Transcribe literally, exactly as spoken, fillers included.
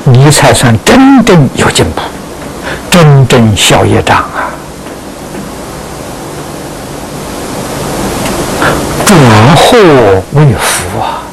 你才算真正有进步，真正消业障啊！转祸为福啊！